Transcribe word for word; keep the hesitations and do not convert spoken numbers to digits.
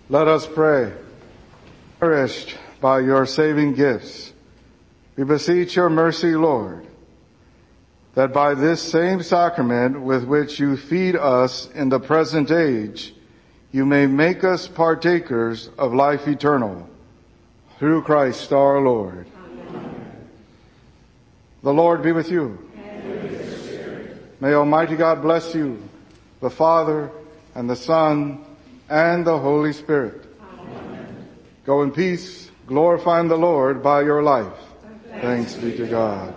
Let us pray. Nourished by your saving gifts, we beseech your mercy, Lord, that by this same sacrament with which you feed us in the present age, you may make us partakers of life eternal. Through Christ our Lord. Amen. The Lord be with you. And with your spirit. May Almighty God bless you, the Father and the Son and the Holy Spirit. Amen. Go in peace, glorifying the Lord by your life. Thanks, Thanks be to God.